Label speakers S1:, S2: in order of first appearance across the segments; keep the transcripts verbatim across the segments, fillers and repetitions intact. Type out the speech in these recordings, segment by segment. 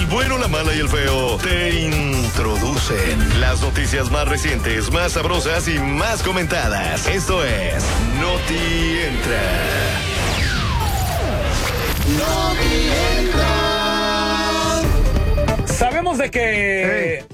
S1: El bueno, la mala y el feo te introducen las noticias más recientes, más sabrosas y más comentadas. Esto es Noti Entra. Noti Entra.
S2: Sabemos de que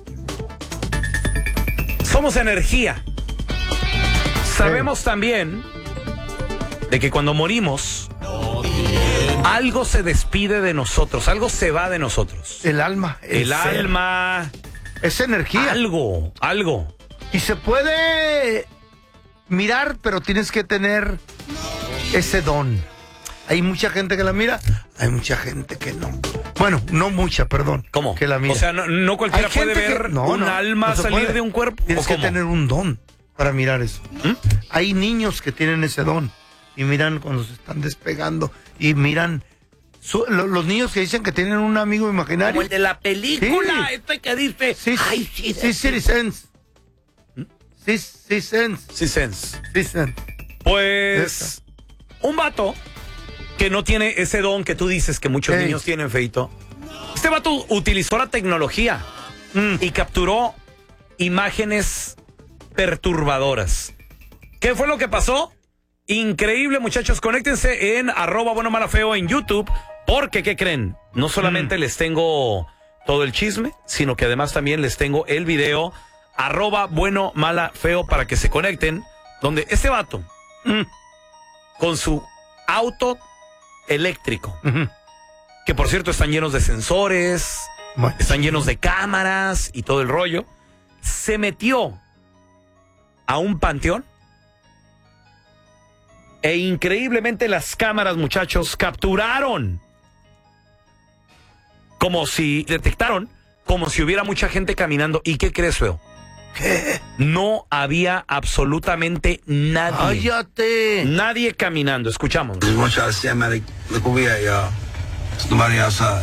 S2: hey. somos energía. Sabemos hey. también de que cuando morimos, algo se despide de nosotros, algo se va de nosotros.
S3: El alma.
S2: El, el alma.
S3: Es energía.
S2: Algo, algo.
S3: Y se puede mirar, pero tienes que tener ese don. Hay mucha gente que la mira, hay mucha gente que no. Bueno, no mucha, perdón.
S2: ¿Cómo?
S3: Que la mira.
S2: O sea, no, no cualquiera puede ver que, no,
S3: un
S2: no,
S3: no
S2: alma salir
S3: puede.
S2: de un cuerpo.
S3: Tienes que tener un don para mirar eso. ¿Mm? Hay niños que tienen ese don y miran cuando se están despegando y miran su, lo, los niños que dicen que tienen un amigo imaginario.
S2: Como el de la película, sí. Este que dice.
S3: Sí,
S2: ay, sí,
S3: sí, sí, sense. Sí, sí, sense.
S2: Sí, sense.
S3: Sí, sense.
S2: Pues Esta. un vato que no tiene ese don que tú dices que muchos hey. niños tienen, feito. Este vato utilizó la tecnología mm. y capturó imágenes perturbadoras. ¿Qué fue lo que pasó? Increíble, muchachos. Conéctense en arroba bueno mala feo en YouTube, porque, ¿qué creen? No solamente mm. les tengo todo el chisme, sino que además también les tengo el video arroba bueno mala feo para que se conecten, donde este vato mm. con su auto eléctrico, uh-huh. que por cierto están llenos de sensores, bueno. están llenos de cámaras y todo el rollo, se metió a un panteón e increíblemente las cámaras, muchachos, capturaron como si detectaron como si hubiera mucha gente caminando. ¿Y qué crees, feo?
S3: ¿Qué?
S2: No había absolutamente nadie.
S3: ¡Cállate!
S2: Nadie caminando. Escuchamos.
S4: Look where we at, y'all. There's nobody outside.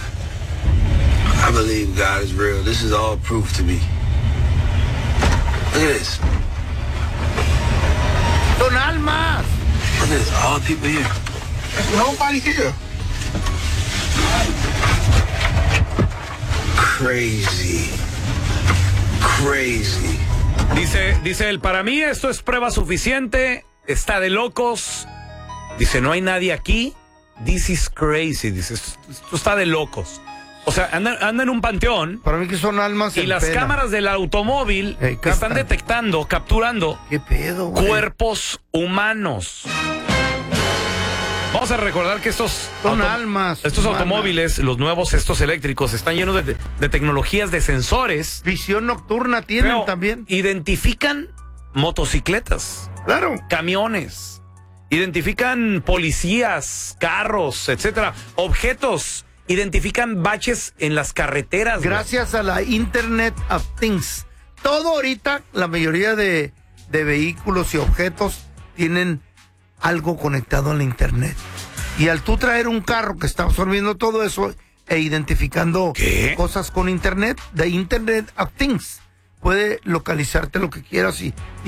S4: I believe God is real. This is all proof to me. Look at this.
S3: Son almas.
S4: Look at this. All the people here. There's nobody here. Crazy. Crazy.
S2: Dice, dice él, para mí esto es prueba suficiente, está de locos. Dice, no hay nadie aquí. This is crazy. Dice, esto, esto está de locos. O sea, anda, anda en un panteón.
S3: Para mí que son almas.
S2: Y las pena. cámaras del automóvil hey, están detectando, capturando
S3: ¿Qué pedo, güey?
S2: cuerpos humanos. Vamos a recordar que estos
S3: son auto, almas.
S2: Estos
S3: humanas.
S2: automóviles, los nuevos, estos eléctricos, están llenos de, de tecnologías de sensores.
S3: Visión nocturna tienen
S2: Pero
S3: también.
S2: Identifican motocicletas.
S3: Claro.
S2: Camiones. Identifican policías, carros, etcétera. Objetos. Identifican baches en las carreteras.
S3: Gracias güey. a la Internet of Things. Todo ahorita, la mayoría de, de vehículos y objetos tienen algo conectado a la internet. Y al tú traer un carro que está absorbiendo todo eso e identificando
S2: ¿Qué?
S3: cosas con internet, de Internet of Things, puede localizarte lo que quieras y